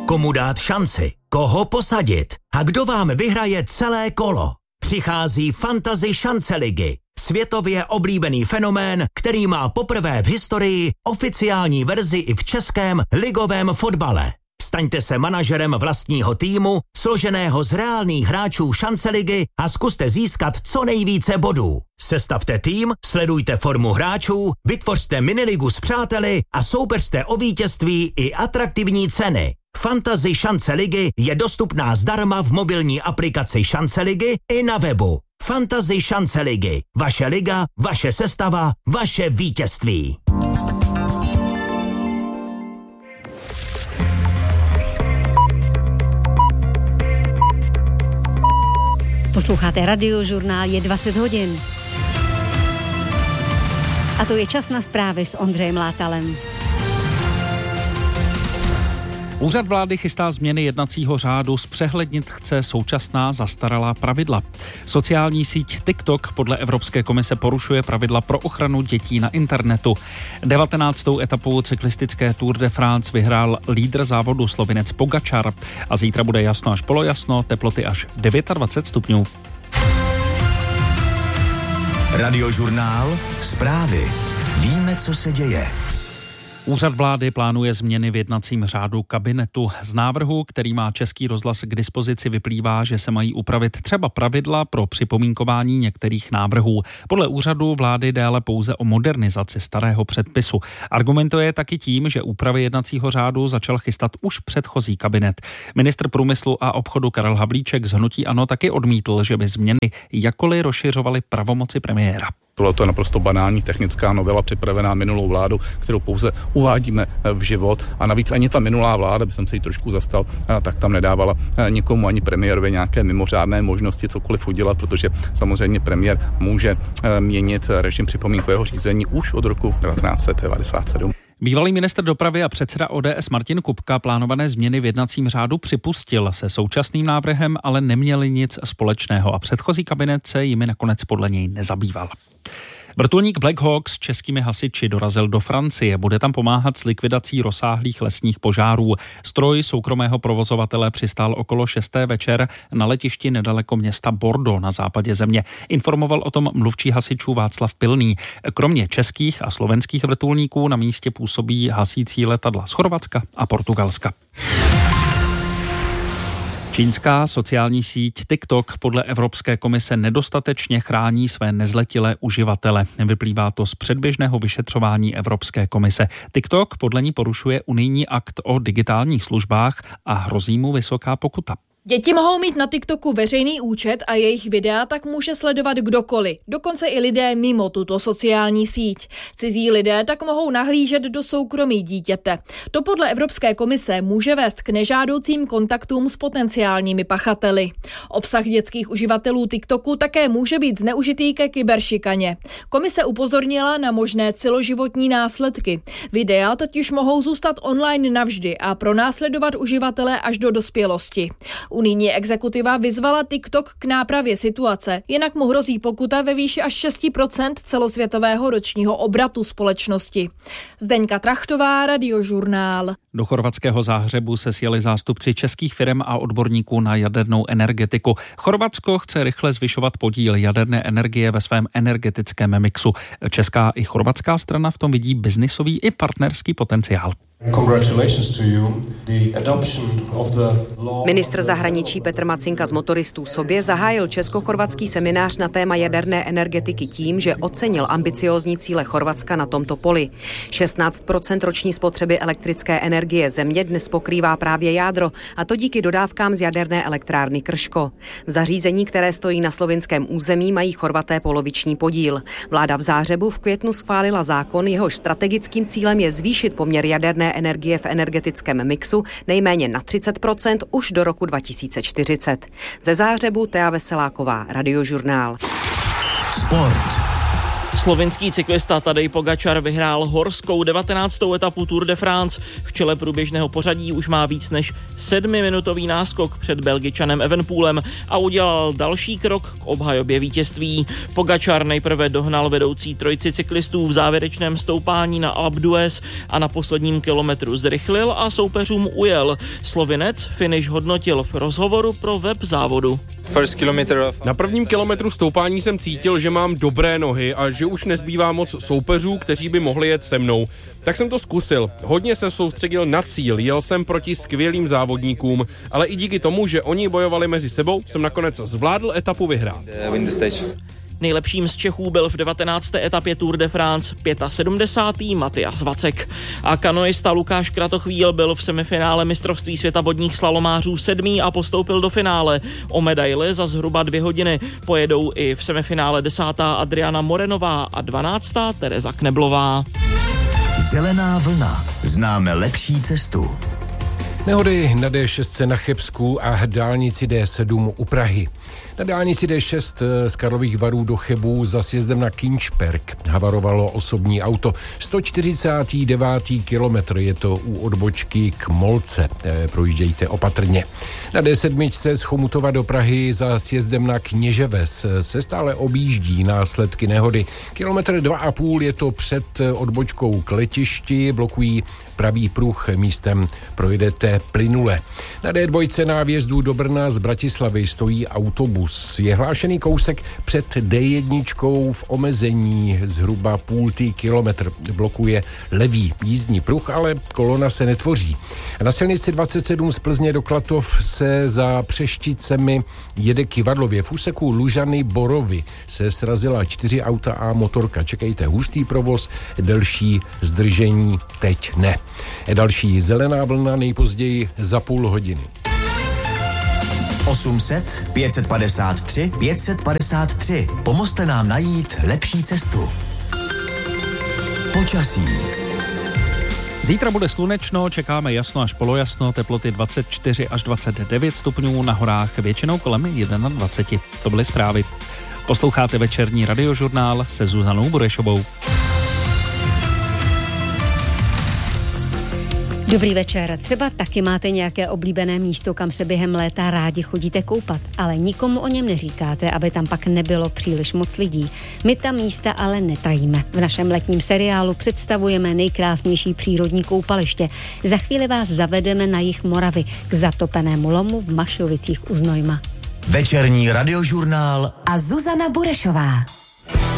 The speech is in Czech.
Komu dát šanci? Koho posadit? A kdo vám vyhraje celé kolo? Přichází Fantasy šance ligy. Světově oblíbený fenomén, který má poprvé v historii oficiální verzi i v českém ligovém fotbale. Staňte se manažerem vlastního týmu, složeného z reálných hráčů šance ligy a zkuste získat co nejvíce bodů. Sestavte tým, sledujte formu hráčů, vytvořte miniligu s přáteli a soupeřte o vítězství i atraktivní ceny. Fantasy šance ligy je dostupná zdarma v mobilní aplikaci šance ligy i na webu. Fantasy šance ligy. Vaše liga, vaše sestava, vaše vítězství. Posloucháte Radiožurnál, je 20 hodin. A to je čas na zprávy s Ondřejem Látalem. Úřad vlády chystá změny jednacího řádu, zpřehlednit chce současná zastaralá pravidla. Sociální síť TikTok podle Evropské komise porušuje pravidla pro ochranu dětí na internetu. 19. etapu cyklistické Tour de France vyhrál lídr závodu Slovinec Pogačar a zítra bude jasno až polojasno, teploty až 29 stupňů. Radiožurnál, zprávy. Víme, co se děje. Úřad vlády plánuje změny v jednacím řádu kabinetu. Z návrhu, který má Český rozhlas k dispozici, vyplývá, že se mají upravit třeba pravidla pro připomínkování některých návrhů. Podle úřadu vlády jde ale pouze o modernizaci starého předpisu. Argumentuje taky tím, že úpravy jednacího řádu začal chystat už předchozí kabinet. Ministr průmyslu a obchodu Karel Havlíček z hnutí ANO taky odmítl, že by změny jakkoliv rozšiřovaly pravomoci premiéra. Bylo to naprosto banální technická novela připravená minulou vládu, kterou pouze uvádíme v život. A navíc ani ta minulá vláda, by jsem se jí trošku zastal, tak tam nedávala nikomu ani premiérovi nějaké mimořádné možnosti cokoliv udělat, protože samozřejmě premiér může měnit režim připomínkového řízení už od roku 1997. Bývalý ministr dopravy a předseda ODS Martin Kupka plánované změny v jednacím řádu připustil. Se současným návrhem ale neměli nic společného a předchozí kabinet se jimi nakonec podle něj nezabýval. Vrtulník Black Hawk s českými hasiči dorazil do Francie. Bude tam pomáhat s likvidací rozsáhlých lesních požárů. Stroj soukromého provozovatele přistál okolo 6. večer na letišti nedaleko města Bordeaux na západě země. Informoval o tom mluvčí hasičů Václav Pilný. Kromě českých a slovenských vrtulníků na místě působí hasící letadla z Chorvatska a Portugalska. Čínská sociální síť TikTok podle Evropské komise nedostatečně chrání své nezletilé uživatele. Vyplývá to z předběžného vyšetřování Evropské komise. TikTok podle ní porušuje unijní akt o digitálních službách a hrozí mu vysoká pokuta. Děti mohou mít na TikToku veřejný účet a jejich videa tak může sledovat kdokoliv, dokonce i lidé mimo tuto sociální síť. Cizí lidé tak mohou nahlížet do soukromí dítěte. To podle Evropské komise může vést k nežádoucím kontaktům s potenciálními pachateli. Obsah dětských uživatelů TikToku také může být zneužitý ke kyberšikaně. Komise upozornila na možné celoživotní následky. Videa totiž mohou zůstat online navždy a pronásledovat uživatele až do dospělosti. Unijní exekutiva vyzvala TikTok k nápravě situace, jinak mu hrozí pokuta ve výši až 6% celosvětového ročního obratu společnosti. Zdeňka Trachtová, Radiožurnál. Do chorvatského Záhřebu se sjeli zástupci českých firm a odborníků na jadernou energetiku. Chorvatsko chce rychle zvyšovat podíl jaderné energie ve svém energetickém mixu. Česká i chorvatská strana v tom vidí biznisový i partnerský potenciál. Ministr zahraničí Petr Macinka z Motoristů sobě zahájil česko-chorvatský seminář na téma jaderné energetiky tím, že ocenil ambiciózní cíle Chorvatska na tomto poli. 16% roční spotřeby elektrické energie země dnes pokrývá právě jádro, a to díky dodávkám z jaderné elektrárny Krško. V zařízení, které stojí na slovinském území, mají Chorvaté poloviční podíl. Vláda v Záhřebu v květnu schválila zákon, jehož strategickým cílem je zvýšit poměr jaderné energie v energetickém mixu nejméně na 30% už do roku 2040. Ze Záhřebu Tea Veseláková, Radiožurnál. Sport. Slovinský cyklista Tadej Pogačar vyhrál horskou 19. etapu Tour de France. V čele průběžného pořadí už má víc než 7minutový náskok před Belgičanem Evenepoelem a udělal další krok k obhajobě vítězství. Pogačar nejprve dohnal vedoucí trojici cyklistů v závěrečném stoupání na Alpe d'Huez a na posledním kilometru zrychlil a soupeřům ujel. Slovinec finish hodnotil v rozhovoru pro web závodu. Na prvním kilometru stoupání jsem cítil, že mám dobré nohy a že už nezbývá moc soupeřů, kteří by mohli jet se mnou. Tak jsem to zkusil. Hodně se soustředil na cíl, jel jsem proti skvělým závodníkům, ale i díky tomu, že oni bojovali mezi sebou, jsem nakonec zvládl etapu vyhrát. Nejlepším z Čechů byl v 19. etapě Tour de France 75. Matyas Vacek. A kanoista Lukáš Kratochvíl byl v semifinále mistrovství světa vodních slalomářů 7. a postoupil do finále. O medaili za zhruba 2 hodiny pojedou i v semifinále 10. Adriana Morenová a 12. Tereza Kneblová. Zelená vlna. Známe lepší cestu. Nehody na D6 na Chebsku a dálnici D7 u Prahy. Na dálnici D6 z Karlových Varů do Chebu za sjezdem na Kinčperk havarovalo osobní auto. 149. kilometr je to u odbočky k Molce. Projíždějte opatrně. Na D7 z Chomutova do Prahy za sjezdem na Kněževes se stále objíždí následky nehody. Kilometr 2,5 je to před odbočkou k letišti, blokují pravý pruh, místem projedete plynule. Na D2 na vjezdu do Brna z Bratislavy stojí autobus. Je hlášený kousek před D1 v omezení zhruba půl kilometr. Blokuje levý jízdní pruh, ale kolona se netvoří. Na silnici 27 z Plzně do Klatov se za Přešticemi jede Kyvadlově. V úseku Lužany Borovy se srazila 4 auta a motorka. Čekejte hustý provoz, delší zdržení teď ne. Další zelená vlna nejpozději za půl hodiny. 800 553 553. Pomozte nám najít lepší cestu. Počasí. Zítra bude slunečno, čekáme jasno až polojasno, teploty 24 až 29 stupňů, na horách většinou kolem 21. To byly zprávy. Posloucháte večerní radiožurnál se Zuzanou Burešovou. Dobrý večer. Třeba taky máte nějaké oblíbené místo, kam se během léta rádi chodíte koupat, ale nikomu o něm neříkáte, aby tam pak nebylo příliš moc lidí. My ta místa ale netajíme. V našem letním seriálu představujeme nejkrásnější přírodní koupaliště. Za chvíli vás zavedeme na jih Moravy k zatopenému lomu v Mašovicích u Znojma. Večerní radiožurnál a Zuzana Burešová.